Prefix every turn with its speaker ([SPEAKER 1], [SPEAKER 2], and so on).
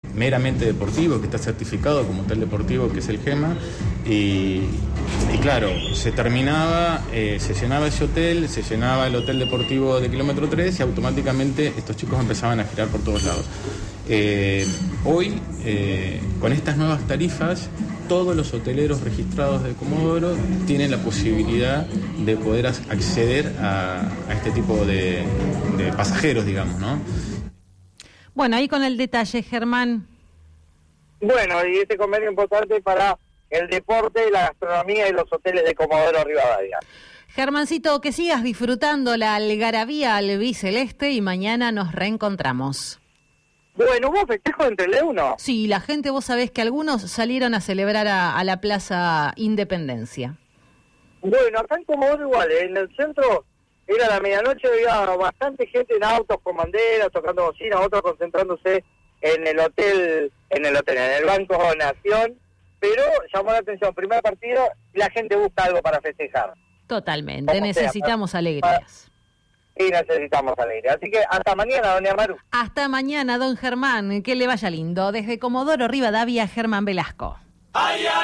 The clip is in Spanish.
[SPEAKER 1] meramente deportivo, que está certificado como hotel deportivo, que es el GEMA, y claro, se terminaba, se llenaba ese hotel, se llenaba el hotel deportivo de kilómetro 3 y automáticamente estos chicos empezaban a girar por todos lados. Hoy, con estas nuevas tarifas, todos los hoteleros registrados de Comodoro tienen la posibilidad de poder acceder a este tipo de pasajeros, digamos, ¿no?
[SPEAKER 2] Bueno, ahí con el detalle, Germán.
[SPEAKER 3] Bueno, y este convenio importante para el deporte, la gastronomía y los hoteles de Comodoro Rivadavia.
[SPEAKER 2] Germancito, que sigas disfrutando la algarabía albiceleste y mañana nos reencontramos.
[SPEAKER 3] Bueno, ¿hubo festejo entre el E1?
[SPEAKER 2] Sí, la gente, vos sabés que algunos salieron a celebrar a la Plaza Independencia.
[SPEAKER 3] Bueno, acá en Comodoro igual, en el centro era la medianoche, había bastante gente en autos con banderas, tocando bocina, otros concentrándose en el hotel, en el Banco Nación, pero llamó la atención, primer partido, la gente busca algo para festejar.
[SPEAKER 2] Totalmente, necesitamos alegrías.
[SPEAKER 3] Y necesitamos alegría. Así que hasta mañana, doña Maru.
[SPEAKER 2] Hasta mañana, don Germán. Que le vaya lindo. Desde Comodoro Rivadavia, Germán Velasco.